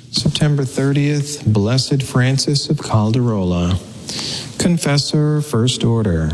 September 30th, Blessed Francis of Calderola, Confessor, First Order.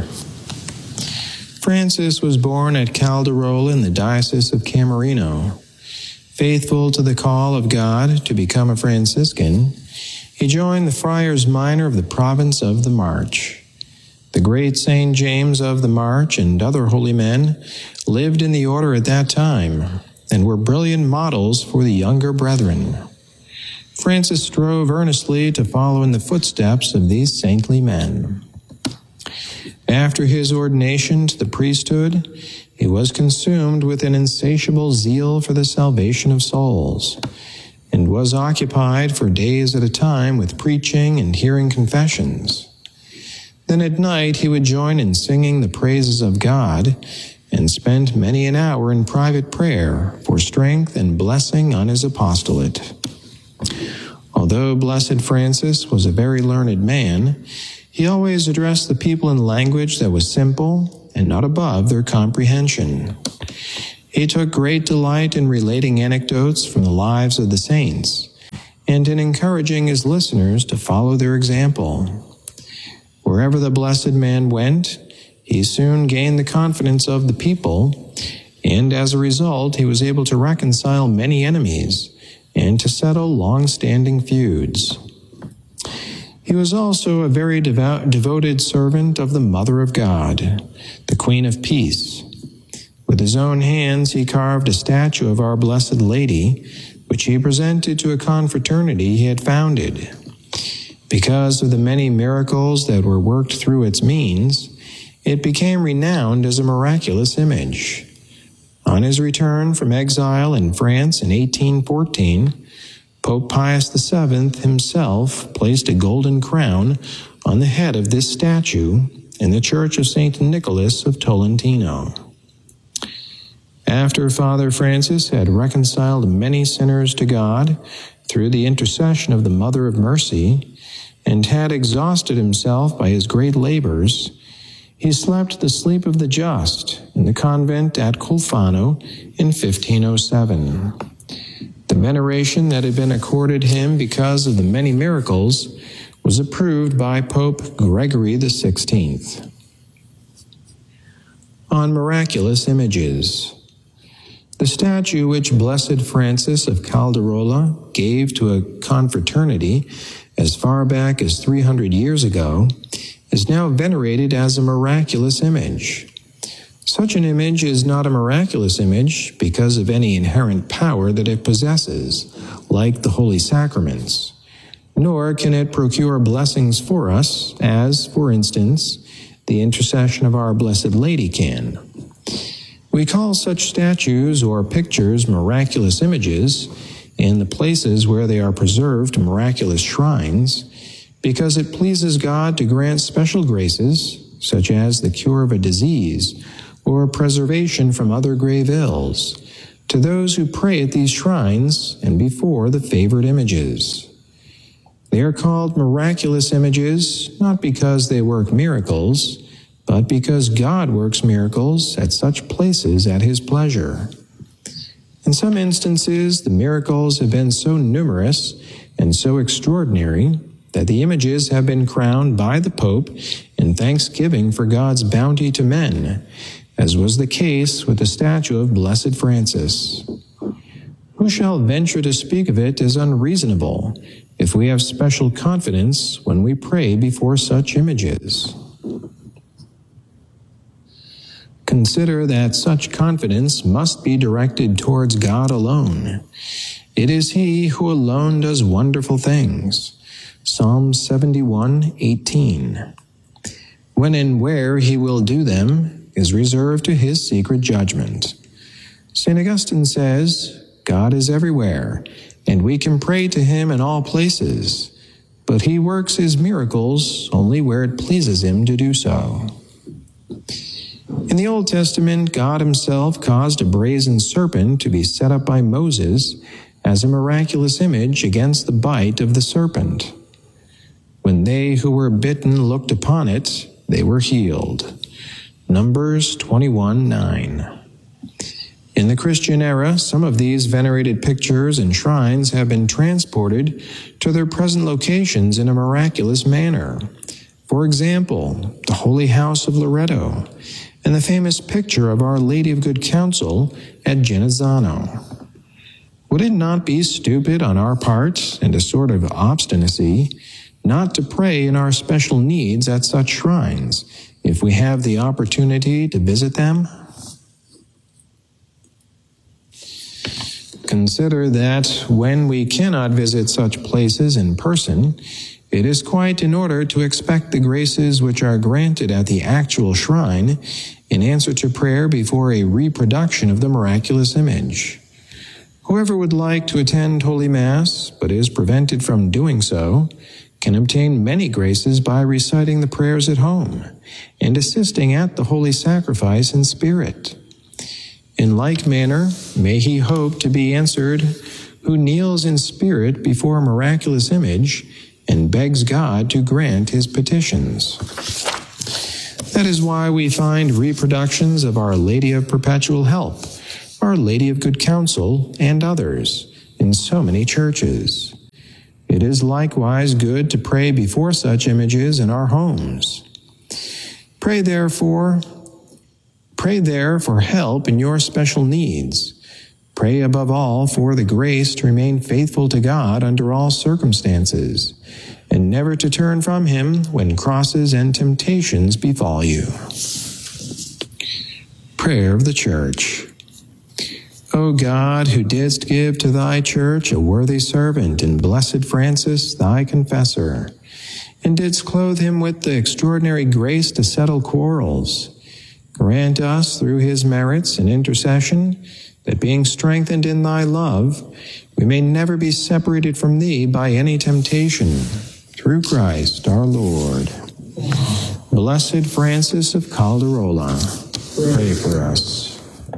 Francis was born at Calderola in the Diocese of Camarino. Faithful to the call of God to become a Franciscan, he joined the Friars Minor of the province of the March. The great St. James of the March and other holy men lived in the order at that time and were brilliant models for the younger brethren. Francis strove earnestly to follow in the footsteps of these saintly men. After his ordination to the priesthood, he was consumed with an insatiable zeal for the salvation of souls, and was occupied for days at a time with preaching and hearing confessions. Then at night he would join in singing the praises of God, and spent many an hour in private prayer for strength and blessing on his apostolate. Although Blessed Francis was a very learned man, he always addressed the people in language that was simple and not above their comprehension. He took great delight in relating anecdotes from the lives of the saints, and in encouraging his listeners to follow their example. Wherever the blessed man went, he soon gained the confidence of the people, and as a result, he was able to reconcile many enemies and to settle long-standing feuds. He was also a very devoted servant of the Mother of God, the Queen of Peace. With his own hands, he carved a statue of Our Blessed Lady, which he presented to a confraternity he had founded. Because of the many miracles that were worked through its means, it became renowned as a miraculous image. On his return from exile in France in 1814, Pope Pius VII himself placed a golden crown on the head of this statue in the Church of St. Nicholas of Tolentino. After Father Francis had reconciled many sinners to God through the intercession of the Mother of Mercy, and had exhausted himself by his great labors, he slept the sleep of the just in the convent at Colfano in 1507. The veneration that had been accorded him because of the many miracles was approved by Pope Gregory XVI. On miraculous images. The statue which Blessed Francis of Calderola gave to a confraternity as far back as 300 years ago is now venerated as a miraculous image. Such an image is not a miraculous image because of any inherent power that it possesses, like the Holy Sacraments, nor can it procure blessings for us, as, for instance, the intercession of Our Blessed Lady can. We call such statues or pictures miraculous images in the places where they are preserved miraculous shrines, because it pleases God to grant special graces, such as the cure of a disease or preservation from other grave ills, to those who pray at these shrines and before the favored images. They are called miraculous images not because they work miracles, but because God works miracles at such places at his pleasure. In some instances, the miracles have been so numerous and so extraordinary that the images have been crowned by the Pope in thanksgiving for God's bounty to men, as was the case with the statue of Blessed Francis. Who shall venture to speak of it as unreasonable if we have special confidence when we pray before such images? Consider that such confidence must be directed towards God alone. It is He who alone does wonderful things. Psalm 71:18. When and where He will do them is reserved to His secret judgment. St. Augustine says, God is everywhere, and we can pray to Him in all places, but He works His miracles only where it pleases Him to do so. In the Old Testament, God Himself caused a brazen serpent to be set up by Moses as a miraculous image against the bite of the serpent. When they who were bitten looked upon it, they were healed. Numbers 21:9. In the Christian era, some of these venerated pictures and shrines have been transported to their present locations in a miraculous manner. For example, the Holy House of Loreto and the famous picture of Our Lady of Good Counsel at Genazzano. Would it not be stupid on our part and a sort of obstinacy not to pray in our special needs at such shrines if we have the opportunity to visit them? Consider that when we cannot visit such places in person, it is quite in order to expect the graces which are granted at the actual shrine in answer to prayer before a reproduction of the miraculous image. Whoever would like to attend Holy Mass, but is prevented from doing so, can obtain many graces by reciting the prayers at home and assisting at the Holy Sacrifice in spirit. In like manner, may he hope to be answered who kneels in spirit before a miraculous image and begs God to grant his petitions. That is why we find reproductions of Our Lady of Perpetual Help, Our Lady of Good Counsel, and others in so many churches. It is likewise good to pray before such images in our homes. Pray there for help in your special needs. Pray above all for the grace to remain faithful to God under all circumstances, and never to turn from him when crosses and temptations befall you. Prayer of the Church. O God, who didst give to thy church a worthy servant in Blessed Francis, thy confessor, and didst clothe him with the extraordinary grace to settle quarrels, grant us through his merits and intercession that being strengthened in thy love, we may never be separated from thee by any temptation. Through Christ our Lord. Blessed Francis of Calderola, pray for us.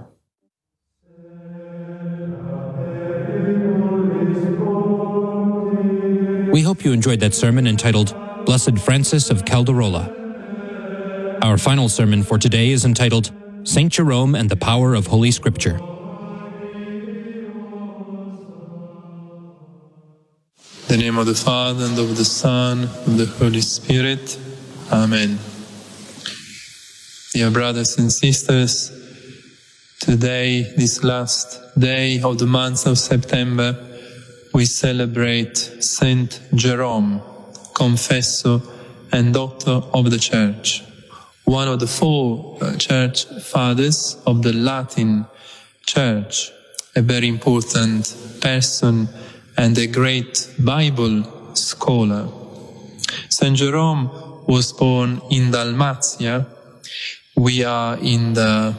We hope you enjoyed that sermon entitled Blessed Francis of Calderola. Our final sermon for today is entitled Saint Jerome and the Power of Holy Scripture. In the name of the Father, and of the Son, and of the Holy Spirit. Amen. Dear brothers and sisters, today, this last day of the month of September, we celebrate Saint Jerome, confessor and doctor of the Church, one of the four church fathers of the Latin Church, a very important person and a great Bible scholar. Saint Jerome was born in Dalmatia. We are in the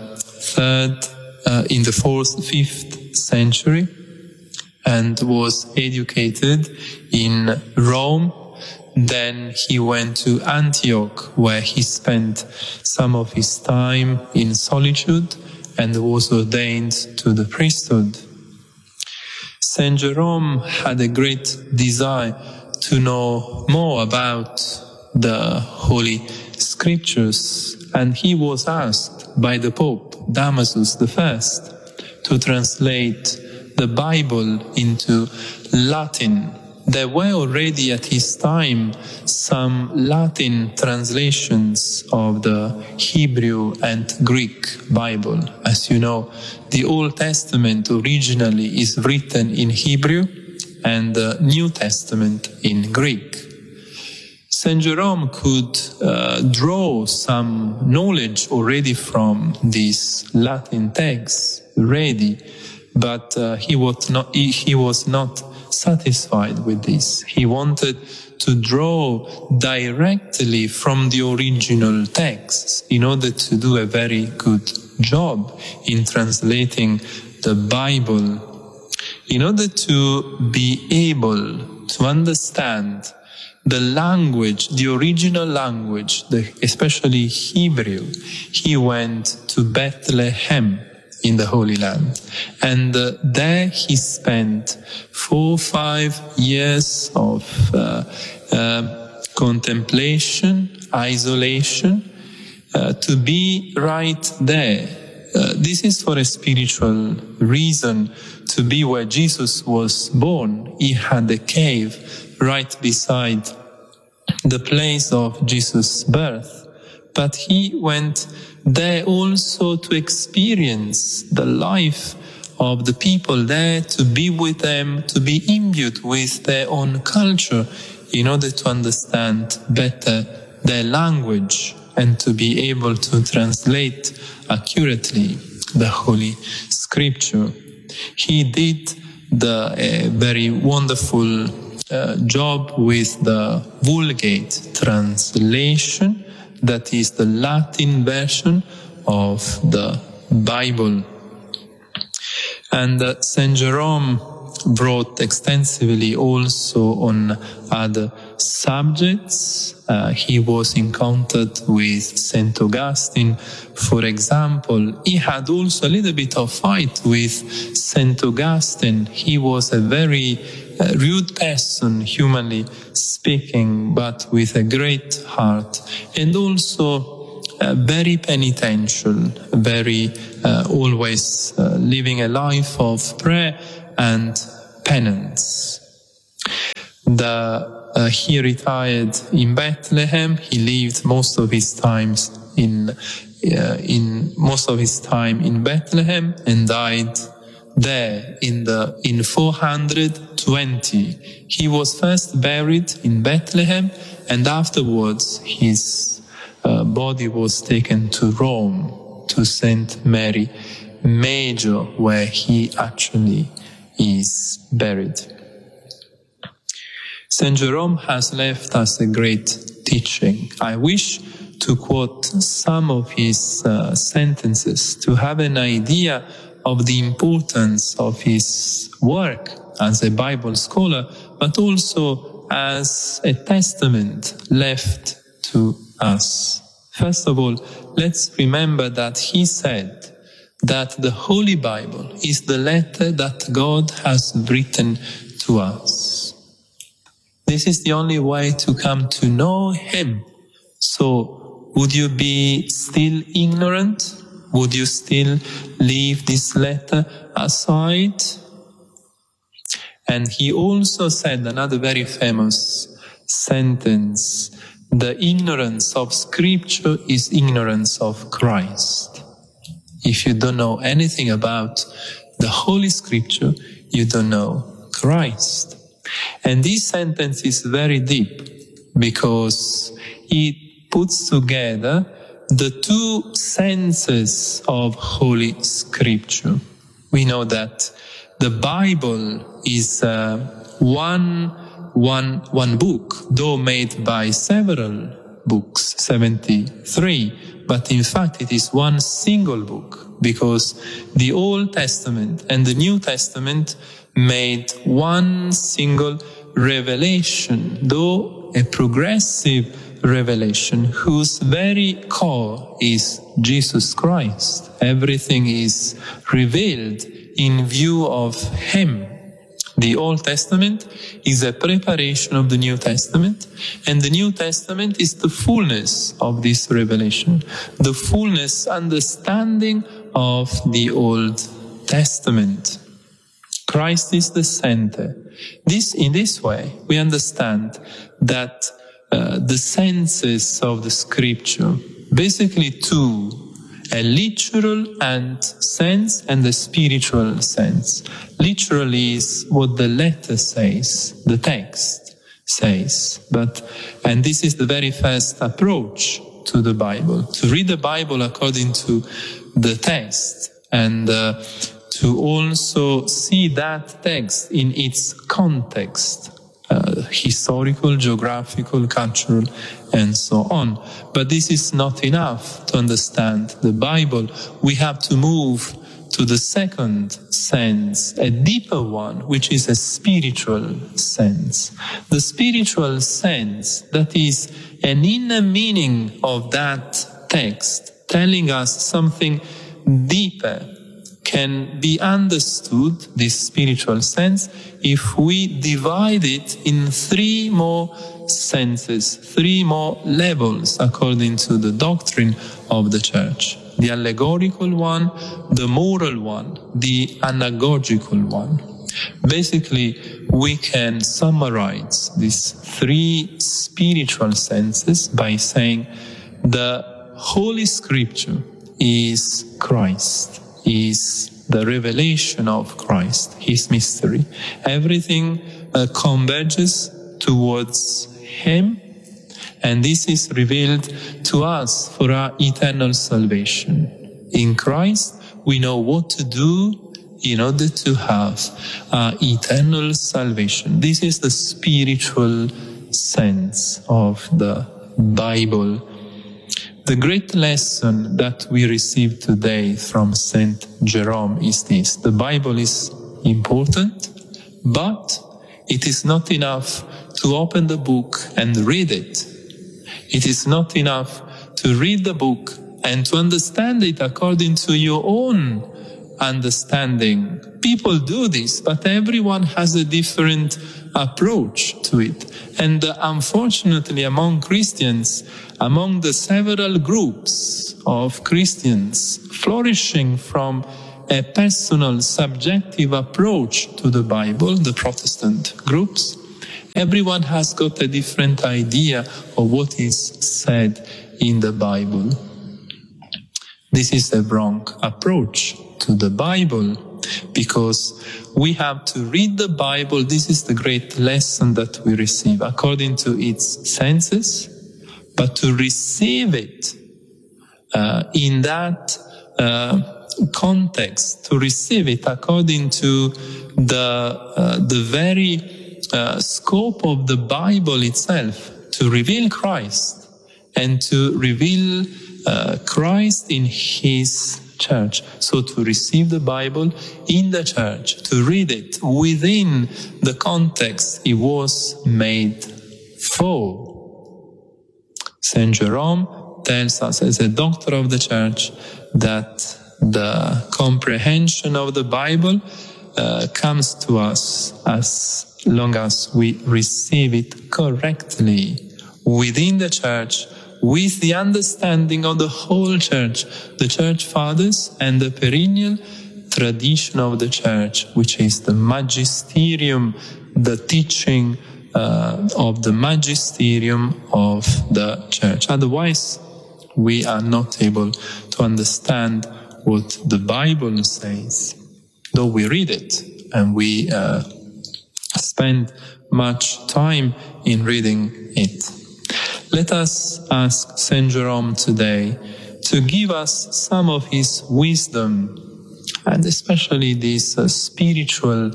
4th, 5th century, and was educated in Rome. Then he went to Antioch, where he spent some of his time in solitude and was ordained to the priesthood. Saint Jerome had a great desire to know more about the Holy Scriptures, and he was asked by the Pope Damasus I to translate the Bible into Latin. There were already at his time some Latin translations of the Hebrew and Greek Bible. As you know, the Old Testament originally is written in Hebrew and the New Testament in Greek. Saint Jerome could draw some knowledge already from these Latin texts already, but he was not satisfied with this. He wanted to draw directly from the original texts in order to do a very good job in translating the Bible, in order to be able to understand the language, the original language, especially Hebrew. He went to Bethlehem in the Holy Land. And there he spent 4 or 5 years of contemplation, isolation, to be right there this is for a spiritual reason, to be where Jesus was born. He had a cave right beside the place of Jesus' birth. But he went there also to experience the life of the people there, to be with them, to be imbued with their own culture in order to understand better their language and to be able to translate accurately the Holy Scripture. He did the very wonderful job with the Vulgate translation, that is the Latin version of the Bible. And Saint Jerome wrote extensively also on other subjects. He was in contact with Saint Augustine, for example. He had also a little bit of fight with Saint Augustine. He was a very rude person, humanly speaking, but with a great heart, and also very penitential, very always living a life of prayer and penance. He retired in Bethlehem. He lived most of his time in Bethlehem and died there in 420. He was first buried in Bethlehem, and afterwards his body was taken to Rome, to St. Mary Major, where he actually is buried. St. Jerome has left us a great teaching. I wish to quote some of his sentences to have an idea of the importance of his work as a Bible scholar, but also as a testament left to us. First of all, let's remember that he said that the Holy Bible is the letter that God has written to us. This is the only way to come to know Him. So, would you be still ignorant? Would you still leave this letter aside? And he also said another very famous sentence: the ignorance of Scripture is ignorance of Christ. If you don't know anything about the Holy Scripture, you don't know Christ. And this sentence is very deep because it puts together the two senses of Holy Scripture. We know that the Bible is one book, though made by several books, 73, but in fact it is one single book, because the Old Testament and the New Testament made one single revelation, though a progressive revelation whose very core is Jesus Christ. Everything is revealed in view of Him. The Old Testament is a preparation of the New Testament, and the New Testament is the fullness of this revelation, the fullness understanding of the Old Testament. Christ is the center. In this way, we understand that the senses of the Scripture, basically two, a literal sense and a spiritual sense. Literal is what the letter says, the text says. And this is the very first approach to the Bible, to read the Bible according to the text, and to also see that text in its context, historical, geographical, cultural, and so on. But this is not enough to understand the Bible. We have to move to the second sense, a deeper one, which is a spiritual sense. The spiritual sense, that is an inner meaning of that text, telling us something deeper, can be understood, this spiritual sense, if we divide it in three more senses, three more levels, according to the doctrine of the Church. the allegorical one, the moral one, the anagogical one. Basically, we can summarize these three spiritual senses by saying the Holy Scripture is Christ, is the revelation of Christ, His mystery. Everything converges towards Him, and this is revealed to us for our eternal salvation. In Christ, we know what to do in order to have eternal salvation. This is the spiritual sense of the Bible. The great lesson that we receive today from Saint Jerome is this: the Bible is important, but it is not enough to open the book and read it. It is not enough to read the book and to understand it according to your own understanding. People do this, but everyone has a different approach to it. And unfortunately, among Christians, among the several groups of Christians flourishing from a personal, subjective approach to the Bible, the Protestant groups, everyone has got a different idea of what is said in the Bible. This is a wrong approach to the Bible, because we have to read the Bible. This is the great lesson that we receive according to its senses, but to receive it in that context, to receive it according to the very scope of the Bible itself, to reveal Christ and to reveal Christ in His church. So to receive the Bible in the church, to read it within the context it was made for. Saint Jerome tells us, as a doctor of the church, that the comprehension of the Bible comes to us as long as we receive it correctly within the church, with the understanding of the whole church, the church fathers, and the perennial tradition of the church, which is the magisterium, the teaching of the magisterium of the church. Otherwise, we are not able to understand what the Bible says, though we read it and we spend much time in reading it. Let us ask Saint Jerome today to give us some of his wisdom, and especially this spiritual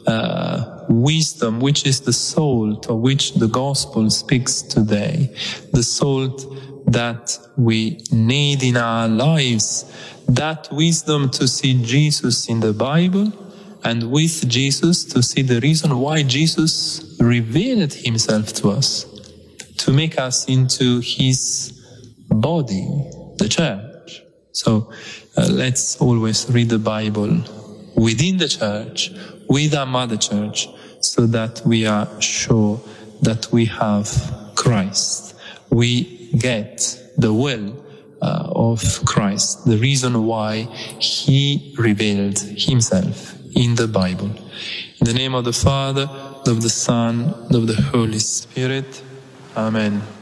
wisdom, which is the salt of which the gospel speaks today, the salt that we need in our lives, that wisdom to see Jesus in the Bible, and with Jesus to see the reason why Jesus revealed Himself to us, to make us into His body, the church. So let's always read the Bible within the church, with our mother church, so that we are sure that we have Christ. We get the will of Christ, the reason why He revealed Himself in the Bible. In the name of the Father, of the Son, of the Holy Spirit. Amen.